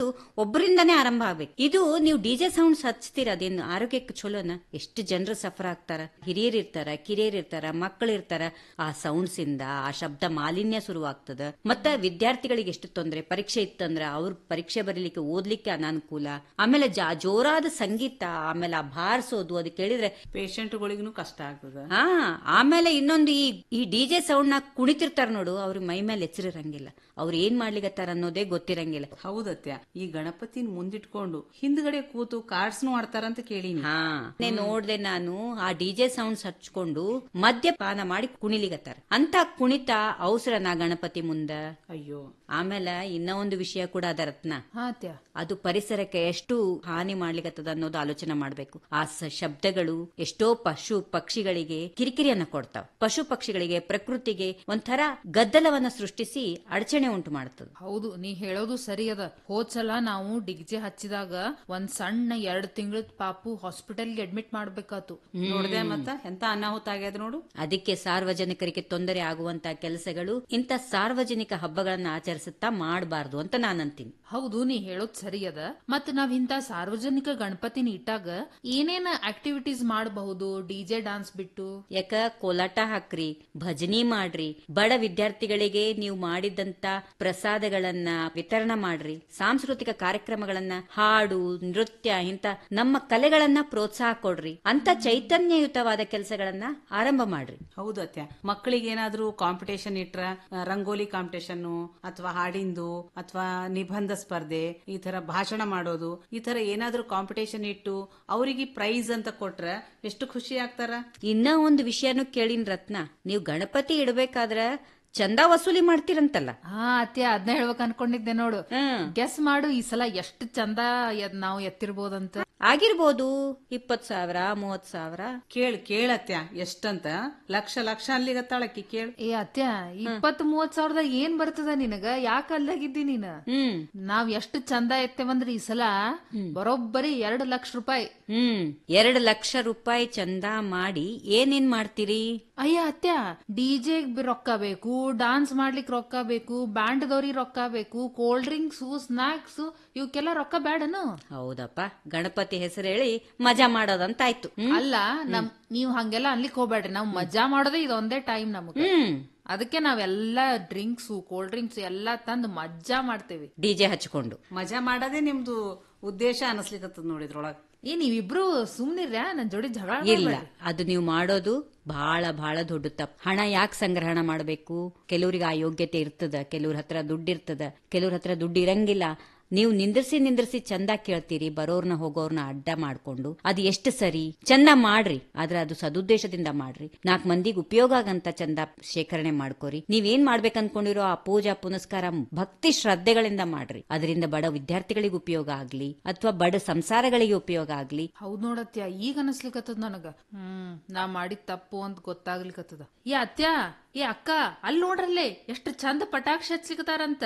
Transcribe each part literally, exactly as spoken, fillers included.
ಒಬ್ಬರಿಂದಾನೇ ಆರಂಭ ಆಗ್ಬೇಕು. ಇದು ನೀವು ಡಿಜೆ ಸೌಂಡ್ಸ್ ಹಚ್ತೀರ, ಅದೇನು ಆರೋಗ್ಯಕ್ಕೆ ಚಲೋನ? ಎಷ್ಟು ಜನರು ಸಫರ್ ಆಗ್ತಾರ, ಹಿರಿಯರ್ ಇರ್ತಾರ, ಕಿರಿಯರ್ ಇರ್ತಾರ, ಮಕ್ಕಳು ಇರ್ತಾರ. ಆ ಸೌಂಡ್ಸ್ ಇಂದ ಆ ಶಬ್ದ ಮಾಲಿನ್ಯ ಶುರುವಾಗ್ತದ. ಮತ್ತ ವಿದ್ಯಾರ್ಥಿಗಳಿಗೆ ಎಷ್ಟು ತೊಂದರೆ. ಪರೀಕ್ಷೆ ಇತ್ತಂದ್ರ ಅವ್ರ ಪರೀಕ್ಷೆ ಬರೀಲಿಕ್ಕೆ ಓದ್ಲಿಕ್ಕೆ ಅನಾನುಕೂಲ. ಆಮೇಲೆ ಜಾ ಜೋರಾದ ಸಂಗೀತ, ಆಮೇಲೆ ಆ ಬಾರಿಸೋದು, ಅದು ಕೇಳಿದ್ರೆ ಪೇಷಂಟ್ಗಳಿಗೂ ಕಷ್ಟ ಆಗ್ತದ. ಹಾ, ಆಮೇಲೆ ಇನ್ನೊಂದು ಈ ಈ ಡಿಜೆ ಸೌಂಡ್ ನ ಕುಣಿತಿರ್ತಾರ ನೋಡು, ಅವ್ರ ಮೈ ಮೇಲೆ ಎಚ್ಚರಿರಂಗಿಲ್ಲ, ಅವ್ರ ಏನ್ ಮಾಡ್ಲಿಕತ್ತಾರ ಅನ್ನೋದೇ ಗೊತ್ತಿರಂಗಿಲ್ಲ. ಹೌದತ್ಯ, ಈ ಗಣಪತಿನ ಮುಂದಿಟ್ಕೊಂಡು ಹಿಂದ್ಗಡೆ ಕೂತು ಕಾರ್ಡ್ಸ್ನು ಆಡ್ತಾರಂತ ಕೇಳಿನಿ. ಹಾ, ನೋಡ್ದೆ ನಾನು. ಆ ಡಿಜೆ ಸೌಂಡ್ಸ್ ಹಚ್ಕೊಂಡು ಮದ್ಯಪಾನ ಮಾಡಿ ಕುಣಿಲಿಗತ್ತಾರ. ಅಂತ ಕುಣಿತ ಅವಸರನ ಗಣಪತಿ ಮುಂದ? ಅಯ್ಯೋ. ಆಮೇಲೆ ಇನ್ನ ಒಂದು ವಿಷಯ ಕೂಡ ಅದ ರತ್ನ, ಅದು ಪರಿಸರಕ್ಕೆ ಎಷ್ಟು ಹಾನಿ ಮಾಡ್ಲಿಕತ್ತದ ಅನ್ನೋದು ಆಲೋಚನೆ ಮಾಡ್ಬೇಕು. ಆ ಶಬ್ದಗಳು ಎಷ್ಟೋ ಪಶು ಪಕ್ಷಿಗಳಿಗೆ ಕಿರಿಕಿರಿಯನ್ನ ಕೊಡ್ತಾವ. ಪಶು ಪಕ್ಷಿಗಳಿಗೆ, ಪ್ರಕೃತಿಗೆ ಒಂಥರ ಗದ್ದಲವನ್ನ ಸೃಷ್ಟಿಸಿ ಅಡಚಣೆ ಉಂಟು ಮಾಡ್ತದ. ಹೌದು, ನೀ ಹೇಳೋದು ಸರಿ ಅದ. ಹೋದ್ಸಲ ನಾವು ಡಿಗ್ಜೆ ಹಚ್ಚಿದಾಗ ಒಂದ್ ಸಣ್ಣ ಎರಡ್ ತಿಂಗಳ ಪಾಪು ಹಾಸ್ಪಿಟಲ್ಗೆ ಅಡ್ಮಿಟ್ ಮಾಡ್ಬೇಕಾತು. ನೋಡ್ದೆ ಮತ್ತ ಎಂತ ಅನಾಹುತ ಆಗ್ಯದ ನೋಡು. ಅದಕ್ಕೆ ಸಾರ್ವಜನಿಕರಿಗೆ ತೊಂದರೆ ಆಗುವಂತ ಕೆಲಸಗಳು ಇಂತ ಸಾರ್ವಜನಿಕ ಹಬ್ಬಗಳನ್ನ ಆಚರಿಸುತ್ತಾ ಮಾಡಬಾರ್ದು ಅಂತ ನಾನು ಅಂತೀನಿ. ಹೌದು, ನೀ ಹೇಳೋದ್ ಸರಿ ಅದ. ಮತ್ ನಾವ್ ಇಂತ ಸಾರ್ವಜನಿಕ ಗಣಪತಿನ ಇಟ್ಟಾಗ ಏನೇನ ಆಕ್ಟಿವಿಟೀಸ್ ಮಾಡಬಹುದು ಡಿಜೆ ಡಾನ್ಸ್ ಬಿಟ್ಟು? ಯಾಕ ಕೋಲಾಟ ಹಾಕ್ರಿ, ಭಜನಿ ಮಾಡ್ರಿ, ಬಡ ವಿದ್ಯಾರ್ಥಿಗಳಿಗೆ ನೀವು ಮಾಡಿದಂತ ಪ್ರಸಾದಗಳನ್ನ ವಿತರಣೆ ಮಾಡ್ರಿ, ಸಾಂಸ್ಕೃತಿಕ ಕಾರ್ಯಕ್ರಮಗಳನ್ನ, ಹಾಡು, ನೃತ್ಯ, ಇಂತ ನಮ್ಮ ಕಲೆಗಳನ್ನ ಪ್ರೋತ್ಸಾಹ ಕೊಡ್ರಿ, ಅಂತ ಚೈತನ್ಯಯುತವಾದ ಕೆಲಸಗಳನ್ನ ಆರಂಭ ಮಾಡ್ರಿ. ಹೌದತ್ಯ, ಮಕ್ಕಳಿಗೆ ಏನಾದ್ರೂ ಕಾಂಪಿಟೇಷನ್ ಇಟ್ರ, ರಂಗೋಲಿ ಕಾಂಪಿಟೇಷನ್ ಅಥವಾ ಹಾಡಿಂದು ಅಥವಾ ನಿಬಂಧ ಸ್ಪರ್ಧೆ, ಈ ತರ ಭಾಷಣ ಮಾಡೋದು, ಈ ತರ ಏನಾದ್ರೂ ಕಾಂಪಿಟೇಷನ್ ಇಟ್ಟು ಅವರಿಗೆ ಪ್ರೈಸ್ ಅಂತ ಕೊಟ್ರ ಎಷ್ಟು ಖುಷಿ ಆಗ್ತಾರ. ಇನ್ನ ಒಂದು ವಿಷಯನೂ ಕೇಳಿನ್ ರತ್ನ, ನೀವು ಗಣಪತಿ ಇಡಬೇಕಾದ್ರ ಚಂದ ವಸೂಲಿ ಮಾಡ್ತೀರಂತಲ್ಲ? ಹಾ ಅತ್ಯ, ಅದನ್ನ ಹೇಳ್ಬೇಕು ಅನ್ಕೊಂಡಿದ್ದೆ ನೋಡು. ಗೆಸ್ ಮಾಡು, ಈ ಸಲ ಎಷ್ಟು ಚಂದ ನಾವು ಎತ್ತಿರ್ಬೋದಂತ. ಆಗಿರ್ಬೋದು ಇಪ್ಪತ್ ಸಾವಿರ, ಮೂವತ್ ಸಾವಿರ. ಕೇಳ್ ಕೇಳತ್ಯ, ಎಷ್ಟಂತ? ಲಕ್ಷ ಲಕ್ಷ ಅಲ್ಲಿಗತ್ತಾಳಕ್ಕಿ, ಕೇಳ್. ಏ ಅತ್ಯ, ಇಪ್ಪತ್ ಮೂವತ್ ಸಾವಿರದ ಏನ್ ಬರ್ತದ ನಿನಗ? ಯಾಕ ಅಲ್ಲಾಗಿದ್ದಿ ನೀನ? ಹ್ಮ್ ನಾವ್ ಎಷ್ಟು ಚಂದ ಎತ್ತೇವಂದ್ರೆ ಈ ಸಲ ಬರೋಬ್ಬರಿ ಎರಡ್ ಲಕ್ಷ ರೂಪಾಯಿ. ಹ್ಮ್ ಎರಡ್ ಲಕ್ಷ ರೂಪಾಯಿ ಚಂದ ಮಾಡಿ ಏನೇನ್ ಮಾಡ್ತೀರಿ? ಅಯ್ಯ ಅತ್ಯ, ಡಿಜೆ ರೊಕ್ಕ ಬೇಕು, ಡಾನ್ಸ್ ಮಾಡ್ಲಿಕ್ ರೊಕ್ಕ ಬೇಕು, ಬ್ಯಾಂಡ್ ದವ್ರಿಗೆ ರೊಕ್ಕ ಬೇಕು, ಕೋಲ್ಡ್ ಡ್ರಿಂಕ್ಸ್, ಸ್ನಾಕ್ಸ್, ಇವಕ್ಕೆಲ್ಲ ರೊಕ್ಕ ಬೇಡನು? ಹೌದಪ್ಪ, ಗಣಪತಿ ಹೆಸರು ಹೇಳಿ ಮಜಾ ಮಾಡೋದಂತಾಯ್ತು. ಅಲ್ಲ, ನಮ್ ನೀವ್ ಹಂಗೆಲ್ಲ ಅನ್ಲಿಕ್ ಹೋಗ್ಬೇಡ್ರಿ. ನಾವ್ ಮಜಾ ಮಾಡೋದೇ ಇದೊಂದೇ ಟೈಮ್ ನಮ್ಗೆ. ಅದಕ್ಕೆ ನಾವೆಲ್ಲಾ ಡ್ರಿಂಕ್ಸ್, ಕೋಲ್ಡ್ ಡ್ರಿಂಕ್ಸ್ ಎಲ್ಲಾ ತಂದು ಮಜಾ ಮಾಡ್ತೇವಿ, ಡಿಜೆ ಹಚ್ಕೊಂಡು. ಮಜಾ ಮಾಡೋದೇ ನಿಮ್ದು ಉದ್ದೇಶ ಅನಸ್ಲಿಕ್ಕತ್ತದ ನೋಡಿದ್ರೊಳಗ. ಏ ನೀವಿಬ್ರು ಸುಮ್ನಿರ್ಯಾ, ನನ್ ಜೋಡಿ ಜಗಳ ಇಲ್ಲ, ಅದು ನೀವು ಮಾಡೋದು ಬಹಳ ಬಹಳ ದೊಡ್ಡ ತಪ್ಪು. ಹಣ ಯಾಕೆ ಸಂಗ್ರಹಣ ಮಾಡಬೇಕು? ಕೆಲವ್ರಿಗೆ ಆ ಯೋಗ್ಯತೆ ಇರ್ತದ, ಕೆಲವ್ರ ಹತ್ರ ದುಡ್ಡು ಇರ್ತದ, ಕೆಲವ್ರ ಹತ್ರ ದುಡ್ಡು ಇರಂಗಿಲ್ಲ. ನೀವು ನಿಂದ್ರಿಸಿ ನಿಂದ್ರಿಸಿ ಚಂದ ಕೇಳ್ತೀರಿ, ಬರೋರ್ನ ಹೋಗೋರ್ನ ಅಡ್ಡ ಮಾಡ್ಕೊಂಡು. ಅದು ಎಷ್ಟು ಸರಿ? ಚಂದ ಮಾಡ್ರಿ, ಆದ್ರೆ ಅದು ಸದುದ್ದೇಶದಿಂದ ಮಾಡ್ರಿ. ನಾಲ್ಕು ಮಂದಿಗೆ ಉಪಯೋಗ ಆಗಂತ ಚಂದ ಶೇಖರಣೆ ಮಾಡ್ಕೋರಿ. ನೀವೇನ್ ಮಾಡ್ಬೇಕು ಅನ್ಕೊಂಡಿರೋ ಆ ಪೂಜಾ ಪುನಸ್ಕಾರ ಭಕ್ತಿ ಶ್ರದ್ಧೆಗಳಿಂದ ಮಾಡ್ರಿ. ಅದರಿಂದ ಬಡ ವಿದ್ಯಾರ್ಥಿಗಳಿಗೆ ಉಪಯೋಗ ಆಗ್ಲಿ, ಅಥವಾ ಬಡ ಸಂಸಾರಗಳಿಗೆ ಉಪಯೋಗ ಆಗ್ಲಿ. ಹೌದ್ ನೋಡತ್ಯ, ಈಗ ಅನಸ್ಲಿಕತ್ತದ ನನಗ. ಹ್ಮ್ ನಾ ಮಾಡಿದ ತಪ್ಪು ಅಂತ ಗೊತ್ತಾಗ್ಲಿಕತ್ತದ. ಏ ಅತ್ಯ, ಏ ಅಕ್ಕ, ಅಲ್ಲಿ ನೋಡ್ರಲ್ಲೇ ಎಷ್ಟು ಚಂದ ಪಟಾಕ್ಷಿ ಹಚ್ಲಿಕತ್ತಾರಂತ.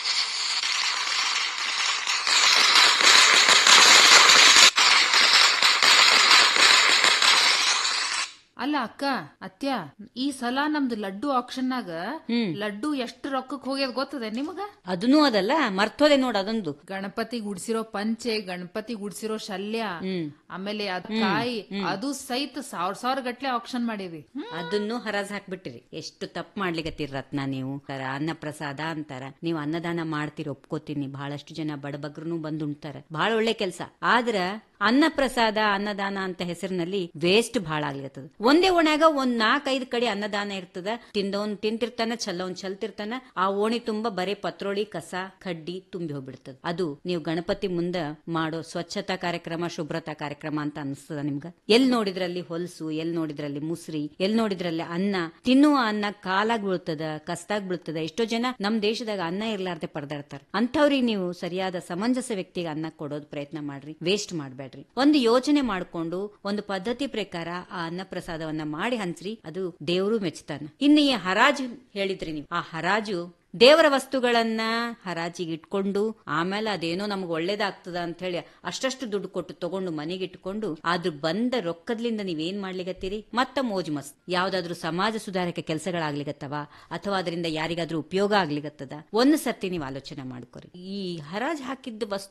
ಅಲ್ಲ ಅಕ್ಕ, ಅತ್ಯ, ಈ ಸಲ ನಮ್ದು ಲಡ್ಡು ಆಕ್ಷನ್ನಾಗ ಲಡ್ಡು ಎಷ್ಟು ರೊಕ್ಕಕ್ ಹೋಗ್ಯದ ಗೊತ್ತದ ನಿಮಗ? ಅದನ್ನೂ ಅದಲ್ಲ, ಮರ್ತೋದೆ ನೋಡ ಅದೊಂದು. ಗಣಪತಿ ಗುಡ್ಸಿರೋ ಪಂಚೆ, ಗಣಪತಿ ಗುಡ್ಸಿರೋ ಶಲ್ಯ, ಆಮೇಲೆ ಅದ್ ಕಾಯಿ, ಅದು ಸಹಿತ ಸಾವಿರ ಸಾವಿರ ಗಟ್ಲೆ ಆಕ್ಷನ್ ಮಾಡೀವಿ. ಅದನ್ನು ಹರಾಜ್ ಹಾಕ್ಬಿಟ್ಟಿರಿ. ಎಷ್ಟು ತಪ್ಪು ಮಾಡ್ಲಿಕತ್ತೀರಿ ರತ್ನ ನೀವು. ಅನ್ನ ಪ್ರಸಾದ ಅಂತಾರ, ನೀವು ಅನ್ನದಾನ ಮಾಡ್ತೀರಿ, ಒಪ್ಕೋತೀನಿ. ಬಹಳಷ್ಟು ಜನ ಬಡಬಗ್ರು ಬಂದು ಉಣ್ತಾರ, ಬಹಳ ಒಳ್ಳೆ ಕೆಲಸ. ಆದ್ರ ಅನ್ನ ಪ್ರಸಾದ, ಅನ್ನದಾನ ಅಂತ ಹೆಸರಿನಲ್ಲಿ ವೇಸ್ಟ್ ಬಹಳ ಆಗ್ಲಿರ್ತದ. ಒಂದೇ ಓಣ್ಯಾಗ ಒಂದ್ ನಾಲ್ಕೈದು ಕಡೆ ಅನ್ನದಾನ ಇರ್ತದ. ತಿಂದವನ್ ತಿಂತಿರ್ತಾನ, ಚಲ್ಲವನ್ ಚಲ್ತಿರ್ತಾನ. ಆ ಓಣಿ ತುಂಬಾ ಬರೀ ಪತ್ರೋಳಿ, ಕಸ, ಕಡ್ಡಿ ತುಂಬಿ ಹೋಗ್ಬಿಡ್ತದ. ಅದು ನೀವು ಗಣಪತಿ ಮುಂದ ಮಾಡೋ ಸ್ವಚ್ಛತಾ ಕಾರ್ಯಕ್ರಮ, ಶುಭ್ರತಾ ಕಾರ್ಯಕ್ರಮ ಅಂತ ಅನಿಸ್ತದ ನಿಮ್ಗ? ಎಲ್ ನೋಡಿದ್ರಲ್ಲಿ ಹೊಲಸು, ಎಲ್ ನೋಡಿದ್ರಲ್ಲಿ ಮುಸ್ರಿ, ಎಲ್ ನೋಡಿದ್ರಲ್ಲಿ ಅನ್ನ. ತಿನ್ನುವ ಅನ್ನ ಕಾಲಾಗ್ ಬೀಳ್ತದ, ಕಸ್ತಾಗ್ ಬೀಳ್ತದ. ಎಷ್ಟೋ ಜನ ನಮ್ ದೇಶದಾಗ ಅನ್ನ ಇರ್ಲಾರ್ದೆ ಪರದಾಡ್ತಾರ. ಅಂತವ್ರಿಗೆ ನೀವು ಸರಿಯಾದ ಸಮಂಜಸ ವ್ಯಕ್ತಿಗೆ ಅನ್ನ ಕೊಡೋದ್ ಪ್ರಯತ್ನ ಮಾಡ್ರಿ, ವೇಸ್ಟ್ ಮಾಡ್ಬೇಡ್ರಿ. ಒಂದು ಯೋಚನೆ ಮಾಡ್ಕೊಂಡು ಒಂದು ಪದ್ಧತಿ ಪ್ರಕಾರ ಆ ಅನ್ನ ಪ್ರಸಾದವನ್ನ ಮಾಡಿ ಹಂಚ್ರಿ, ಅದು ದೇವರು ಮೆಚ್ಚತಾನ. ಇನ್ನು ಈ ಹರಾಜು ಹೇಳಿದ್ರಿ ನೀವು, ಆ ಹರಾಜು ದೇವರ ವಸ್ತುಗಳನ್ನ ಹರಾಜಿಗೆ ಇಟ್ಕೊಂಡು ಆಮೇಲೆ ಅದೇನೋ ನಮ್ಗೆ ಒಳ್ಳೇದಾಗ್ತದ ಅಂತ ಹೇಳಿ ಅಷ್ಟಷ್ಟು ದುಡ್ಡು ಕೊಟ್ಟು ತಗೊಂಡು ಮನೆಗೆ ಇಟ್ಕೊಂಡು ಅದ್ರ ಬಂದ ರೊಕ್ಕದ್ಲಿಂದ ನೀವೇನ್ ಮಾಡ್ಲಿಗತ್ತೀರಿ? ಮತ್ತ ಮೋಜ್ ಮಸ್ತ್. ಯಾವ್ದಾದ್ರು ಸಮಾಜ ಸುಧಾರಕ ಕೆಲಸಗಳಾಗ್ಲಿಗತ್ತವ ಅಥವಾ ಅದರಿಂದ ಯಾರಿಗಾದ್ರೂ ಉಪಯೋಗ ಆಗ್ಲಿಗತ್ತದ? ಒಂದು ಸರ್ತಿ ನೀವು ಆಲೋಚನೆ ಮಾಡ್ಕೊರಿ. ಈ ಹರಾಜ್ ಹಾಕಿದ್ದ ವಸ್ತು